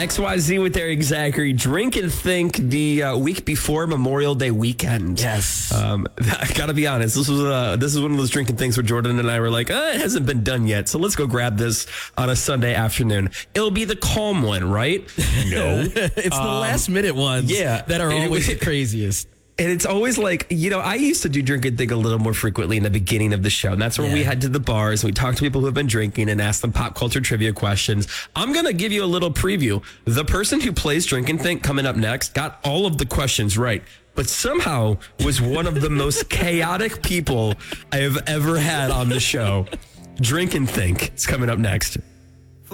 XYZ with Eric Zachary. Drink and Think the week before Memorial Day weekend. Yes. I gotta be honest. This is one of those drinking things where Jordan and I were like, it hasn't been done yet, so let's go grab this on a Sunday afternoon. It'll be the calm one, right? No. It's the last minute ones that are always the craziest. And it's always like, I used to do Drink and Think a little more frequently in the beginning of the show. And that's when we head to the bars and we talk to people who have been drinking and ask them pop culture trivia questions. I'm going to give you a little preview. The person who plays Drink and Think coming up next got all of the questions right, but somehow was one of the most chaotic people I have ever had on the show. Drink and Think is coming up next.